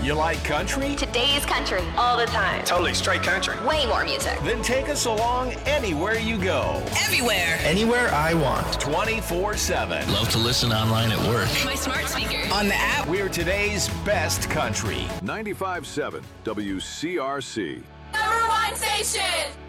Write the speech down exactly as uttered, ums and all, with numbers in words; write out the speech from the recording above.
You like country? Today's country, all the time. Totally straight country. Way more music. Then take us along anywhere you go. Everywhere. Anywhere I want. twenty-four seven. Love to listen online at work. My smart speaker. On the app. We're today's best country. ninety-five point seven W C R C. Number one station.